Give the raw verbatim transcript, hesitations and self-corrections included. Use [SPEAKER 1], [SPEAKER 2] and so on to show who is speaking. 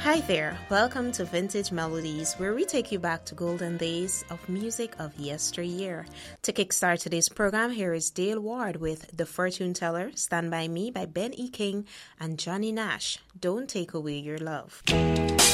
[SPEAKER 1] Hi there, welcome to Vintage Melodies, where we take you back to golden days of music of yesteryear. To kickstart today's program, here is Dale Ward with The Fortune Teller, Stand By Me by Ben E. King and Johnny Nash, Don't Take Away Your Love.